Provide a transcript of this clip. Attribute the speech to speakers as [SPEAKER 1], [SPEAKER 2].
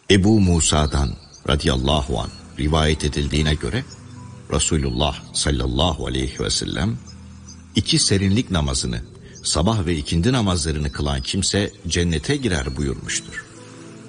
[SPEAKER 1] Ebu Musa'dan radıyallahu anh rivayet edildiğine göre Resulullah sallallahu aleyhi ve sellem 2 serinlik namazını, sabah ve ikindi namazlarını kılan kimse cennete girer buyurmuştur.